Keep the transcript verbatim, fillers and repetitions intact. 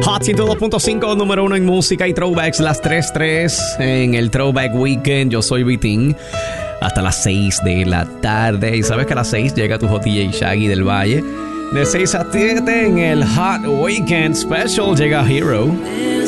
Hot ciento dos punto cinco, número uno en música y throwbacks, las tres tres en el Throwback Weekend. Yo soy Vitín. Hasta las seis de la tarde. Y sabes que a las seis llega tu J J Shaggy del Valle. De seis a siete en el Hot Weekend Special llega Hero.